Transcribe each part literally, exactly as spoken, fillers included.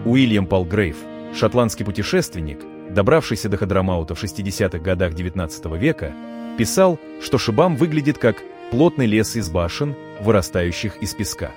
Уильям Палгрейв, шотландский путешественник, добравшийся до Хадрамаута в шестидесятых годах девятнадцатого века, писал, что Шибам выглядит как плотный лес из башен, вырастающих из песка.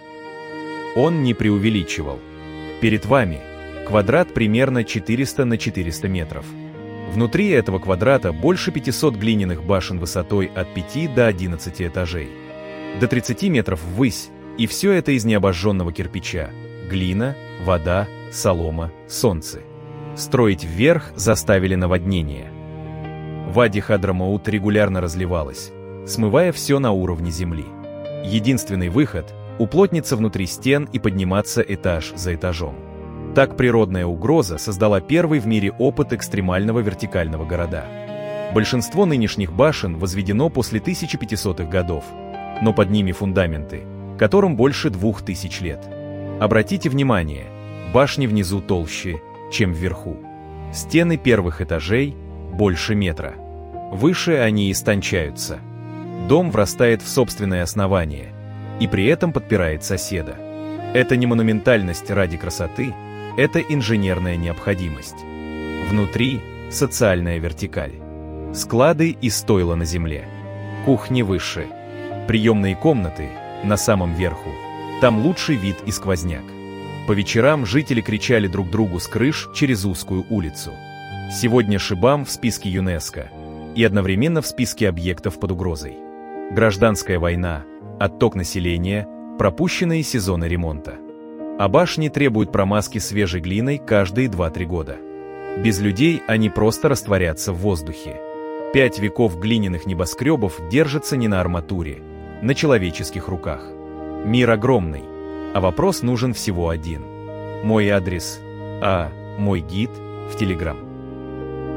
Он не преувеличивал. Перед вами квадрат примерно четыреста на четыреста метров. Внутри этого квадрата больше пятисот глиняных башен высотой от пяти до одиннадцати этажей. До тридцати метров ввысь, и все это из необожженного кирпича. Глина, вода, солома, солнце. Строить вверх заставили наводнение. Вади Хадрамаут регулярно разливалась, смывая все на уровне земли. Единственный выход – уплотниться внутри стен и подниматься этаж за этажом. Так природная угроза создала первый в мире опыт экстремального вертикального города. Большинство нынешних башен возведено после тысяча пятисотых годов, но под ними фундаменты, которым больше двух тысяч лет. Обратите внимание, башни внизу толще, чем вверху. Стены первых этажей больше метра. Выше они истончаются. Дом врастает в собственное основание и при этом подпирает соседа. Это не монументальность ради красоты, это инженерная необходимость. Внутри – социальная вертикаль. Склады и стойла на земле. Кухни выше. Приемные комнаты на самом верху. Там лучший вид и сквозняк. По вечерам жители кричали друг другу с крыш через узкую улицу. Сегодня Шибам в списке ЮНЕСКО и одновременно в списке объектов под угрозой. Гражданская война, отток населения, пропущенные сезоны ремонта. А башни требуют промазки свежей глиной каждые два-три года. Без людей они просто растворятся в воздухе. Пять веков глиняных небоскребов держатся не на арматуре, на человеческих руках. Мир огромный, а вопрос нужен всего один. Мой адрес, а мой гид в Телеграм.